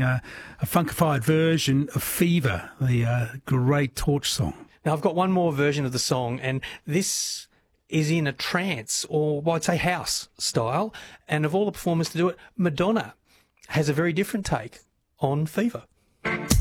a funkified version of Fever, the great Torch song. Now, I've got one more version of the song, and this is in a trance, or well, I'd say house style. And of all the performers to do it, Madonna has a very different take on Fever.